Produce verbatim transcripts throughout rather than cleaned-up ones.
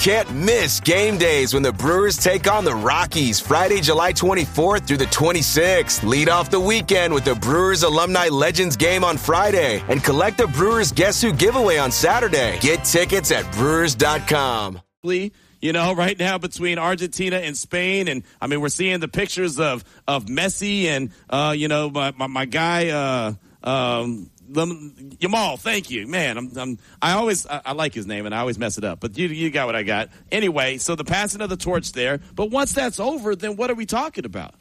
Can't miss game days when the Brewers take on the Rockies Friday, July twenty-fourth through the twenty-sixth. Lead off the weekend with the Brewers Alumni Legends game on Friday and collect the Brewers Guess Who giveaway on Saturday. Get tickets at brewers dot com. You know, right now between Argentina and Spain, and I mean, we're seeing the pictures of of Messi and uh, you know my my, my guy uh, um, Yamal. Thank you, man. I'm, I'm I always I, I like his name and I always mess it up, but you you got what I got. Anyway, so the passing of the torch there, but once that's over, then what are we talking about?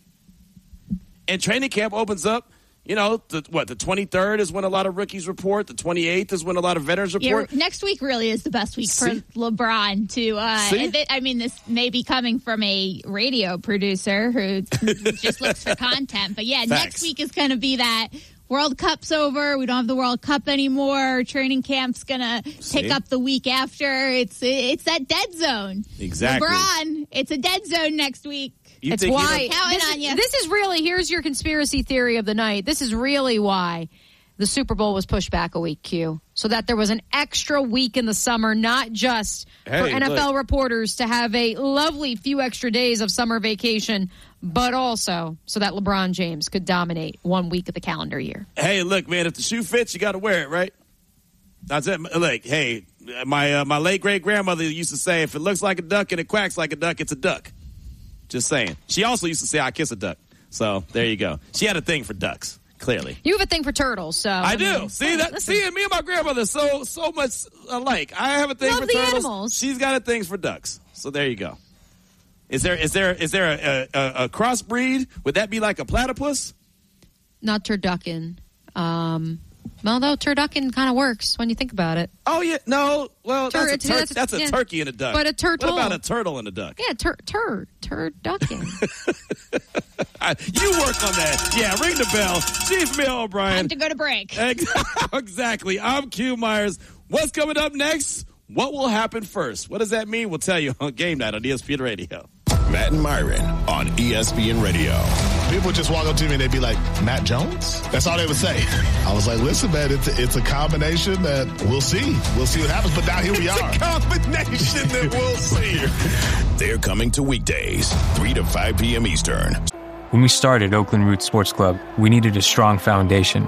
And training camp opens up. You know, the, what, the twenty-third is when a lot of rookies report. The twenty-eighth is when a lot of veterans report. Yeah, next week really is the best week See? for LeBron to, uh, I mean, this may be coming from a radio producer who just looks for content. But, yeah, Facts. Next week is going to be that World Cup's over. We don't have the World Cup anymore. Training camp's going to pick up the week after. It's it's that dead zone. Exactly. LeBron, it's a dead zone next week. You That's why this, on you. This is really, here's your conspiracy theory of the night. This is really why the Super Bowl was pushed back a week, Q. So that there was an extra week in the summer, not just hey, for N F L look. reporters to have a lovely few extra days of summer vacation, but also so that LeBron James could dominate one week of the calendar year. Hey, look, man, if the shoe fits, you got to wear it, right? That's it. Look, hey, my, uh, my late great-grandmother used to say, if it looks like a duck and it quacks like a duck, it's a duck. Just saying. She also used to say, I kiss a duck. So there you go. She had a thing for ducks, clearly. You have a thing for turtles, so. I, I do. mean, see, that? Listen. See, me and my grandmother so so much alike. I have a thing Love for the turtles. Animals. She's got a thing for ducks. So there you go. Is there is there is there a, a, a crossbreed? Would that be like a platypus? Not turducken. Um, well, though, turducken kind of works when you think about it. Oh, yeah. No. Well, Tur- that's a, tur- that's a, that's a yeah. turkey and a duck. But a turtle. What about a turtle and a duck? Yeah, tur, tur, turducken. You work on that. Yeah, ring the bell. Chief Mill O'Brien. Time to go to break. Exactly. I'm Q Myers. What's coming up next? What will happen first? What does that mean? We'll tell you on Game Night on E S P N Radio. Matt and Myron on E S P N Radio. People just walk up to me and they'd be like, Matt Jones? That's all they would say. I was like, listen, man, it's a, it's a combination that we'll see. We'll see what happens. But now here we it's are. It's a combination that we'll see. They're coming to weekdays, three to five p.m. Eastern. When we started Oakland Roots Sports Club, we needed a strong foundation.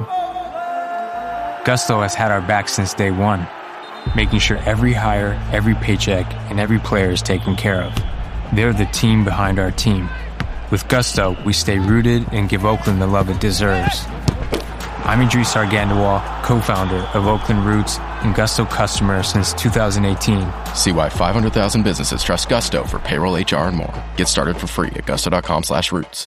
Gusto has had our back since day one, making sure every hire, every paycheck, and every player is taken care of. They're the team behind our team. With Gusto, we stay rooted and give Oakland the love it deserves. I'm Idris Argandawal, co-founder of Oakland Roots and Gusto customer since two thousand eighteen. See why five hundred thousand businesses trust Gusto for payroll, H R, and more. Get started for free at gusto.com slash roots.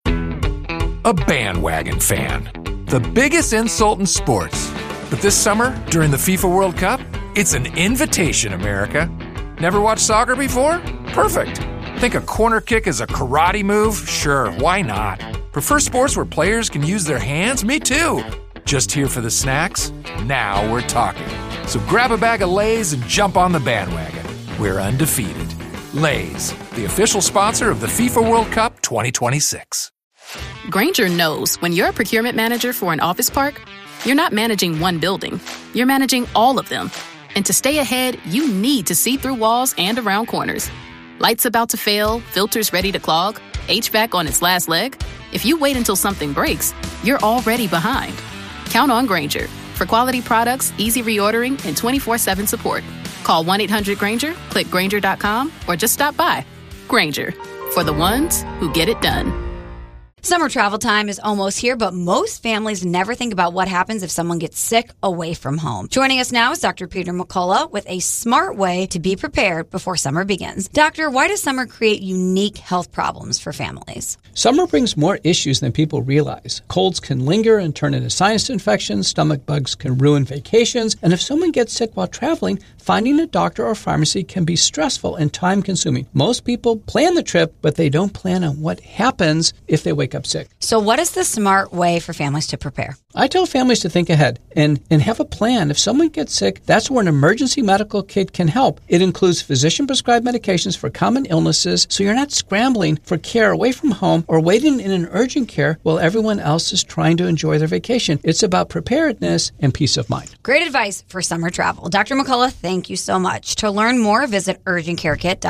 A bandwagon fan. The biggest insult in sports. But this summer, during the FIFA World Cup, it's an invitation, America. Never watched soccer before? Perfect. Think a corner kick is a karate move? Sure, why not? Prefer sports where players can use their hands? Me too. Just here for the snacks? Now we're talking. So grab a bag of Lay's and jump on the bandwagon. We're undefeated. Lay's, the official sponsor of the FIFA World Cup twenty twenty-six. Grainger knows when you're a procurement manager for an office park, you're not managing one building. You're managing all of them. And to stay ahead, you need to see through walls and around corners. Lights about to fail, filters ready to clog, H V A C on its last leg. If you wait until something breaks, you're already behind. Count on Grainger for quality products, easy reordering, and twenty-four seven support. Call one eight hundred Grainger, click Grainger dot com, or just stop by. Grainger, for the ones who get it done. Summer travel time is almost here, but most families never think about what happens if someone gets sick away from home. Joining us now is Doctor Peter McCullough with a smart way to be prepared before summer begins. Doctor, why does summer create unique health problems for families? Summer brings more issues than people realize. Colds can linger and turn into sinus infections, stomach bugs can ruin vacations, and if someone gets sick while traveling, finding a doctor or pharmacy can be stressful and time-consuming. Most people plan the trip, but they don't plan on what happens if they wake up sick. So what is the smart way for families to prepare? I tell families to think ahead and, and have a plan. If someone gets sick, that's where an emergency medical kit can help. It includes physician-prescribed medications for common illnesses, so you're not scrambling for care away from home or waiting in an urgent care while everyone else is trying to enjoy their vacation. It's about preparedness and peace of mind. Great advice for summer travel. Doctor McCullough, thank you so much. To learn more, visit urgent care kit dot com.